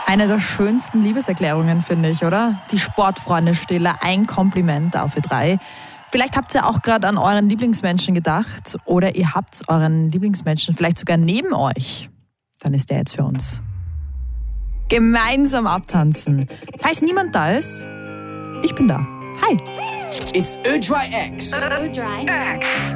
Eine der schönsten Liebeserklärungen, finde ich, oder? Die Sportfreunde-Stille, ein Kompliment auf ihr 3. Vielleicht habt ihr auch gerade an euren Lieblingsmenschen gedacht oder ihr habt euren Lieblingsmenschen vielleicht sogar neben euch. Dann ist der jetzt für uns. Gemeinsam abtanzen. Falls niemand da ist, ich bin da. Hi. It's Ödrei X. Ödrei.